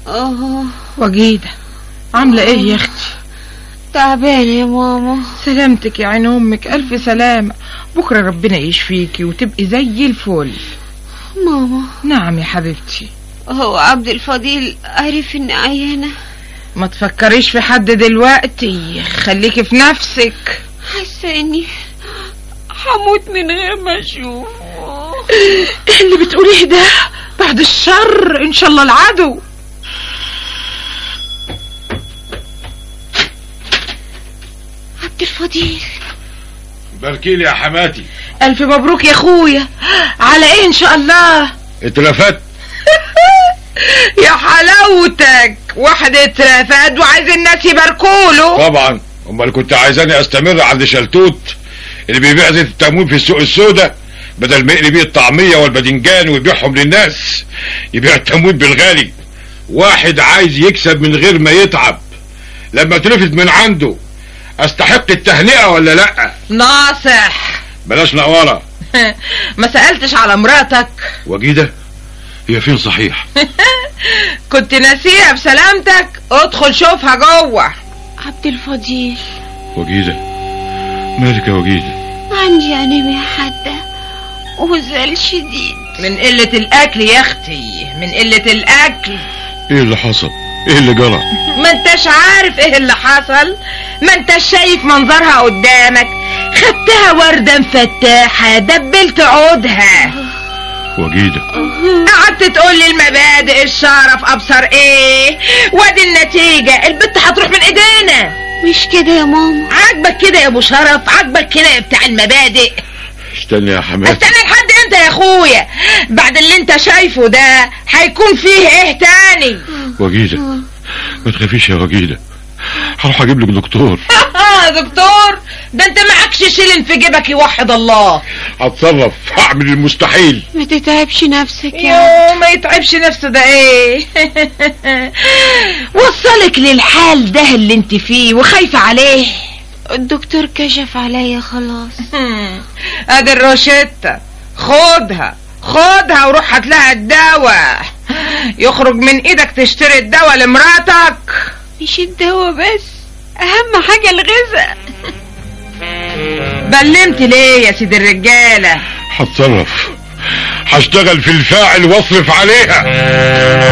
وجيدة عاملة ايه يا اختي؟ تعبانة يا ماما. سلامتك يا عين امك، الف سلامة. بكرة ربنا يشفيكي وتبقي زي الفل. ماما. نعم يا حبيبتي. هو عبد الفضيل عارف اني عيانة؟ ما تفكريش في حد دلوقتي، خليكي في نفسك. حاسة اني هموت من غير ما اشوفه. ايه اللي بتقوليه ده؟ بعد الشر ان شاء الله العدو. عبد الفضيل. باركيلي يا حماتي. الف مبروك يا اخويا. على ايه ان شاء الله؟ اترفدت. يا حلاوتك، واحد اترفد وعايز الناس يباركوله. طبعا، امال كنت عايزاني استمر عند شلتوت اللي بيبيع زيت التموين في السوق السوداء، بدل ما يقلي بيه الطعميه والباذنجان ويبيعهم للناس، يبيع التموين بالغالي. واحد عايز يكسب من غير ما يتعب. لما اترفد من عنده استحق التهنئه ولا لا؟ ناصح بلاش نقوره. ما سألتش على مراتك؟ وجيدة هي فين صحيح؟ كنت ناسيها بسلامتك، ادخل شوفها جوه. عبد الفضيل. وجيدة مالك يا وجيدة؟ عندي انيميا حادة وزال شديد. من قلة الاكل يا اختي، من قلة الاكل. ايه اللي حصل؟ ايه اللي جرى؟ ما انتش عارف ايه اللي حصل؟ ما انتش شايف منظرها قدامك؟ خدتها وردة مفتاحة، دبلت عودها. وجيدة قعدت تقول لي المبادئ الشرف ابصر ايه، وادي النتيجة، البت هتروح من ايدينا. مش كده يا ماما؟ عاجبك كده يا ابو شرف؟ عاجبك كده يا بتاع المبادئ؟ استنى يا حماتي. استنى لحد امتى يا اخويا؟ بعد اللي انت شايفه ده هيكون فيه ايه تاني؟ وجيدة ما تخافيش يا وجيدة، هروح اجيب لك دكتور. دكتور؟ ده انت معكش شيلن في جيبك يوحد الله. هتصرف، هعمل المستحيل. ما تتعبش نفسك يا ما يتعبش نفسه ده ايه؟ وصلك للحال ده اللي انت فيه وخايفة عليه؟ الدكتور كشف عليا خلاص. ادي الروشتة، خدها وروح هات لها الدواء. يخرج من ايدك تشتري الدواء لمراتك. مش الدواء بس، اهم حاجة الغذاء. بلمت ليه يا سيد الرجالة؟ هتصرف، هشتغل في الفاعل واصرف عليها.